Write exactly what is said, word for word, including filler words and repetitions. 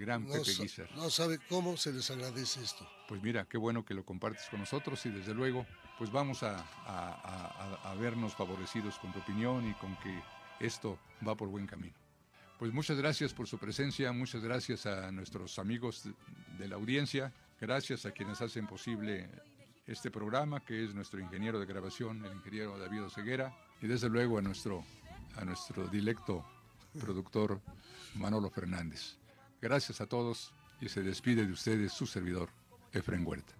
gran no Pepe sa- Guizar. No sabe cómo se les agradece esto. Pues mira, qué bueno que lo compartes con nosotros y desde luego, pues vamos a, a, a, a vernos favorecidos con tu opinión y con que esto va por buen camino. Pues muchas gracias por su presencia, muchas gracias a nuestros amigos de, de la audiencia, gracias a quienes hacen posible este programa, que es nuestro ingeniero de grabación, el ingeniero David Oseguera, y desde luego a nuestro, a nuestro dilecto productor Manolo Fernández. Gracias a todos y se despide de ustedes su servidor, Efraín Huerta.